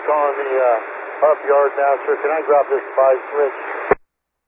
calling the up yard now, sir. Can I drop this 5 switch?